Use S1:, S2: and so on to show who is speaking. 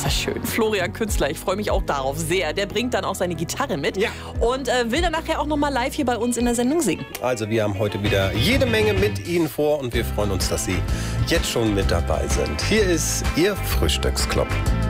S1: ist das schön. Florian Künzler, ich freue mich auch darauf sehr. Der bringt dann auch seine Gitarre mit und will dann nachher auch nochmal live hier bei uns in der Sendung singen.
S2: Also wir haben heute wieder jede Menge mit Ihnen vor und wir freuen uns, dass Sie jetzt schon mit dabei sind. Hier ist Ihr Frühstücksclub.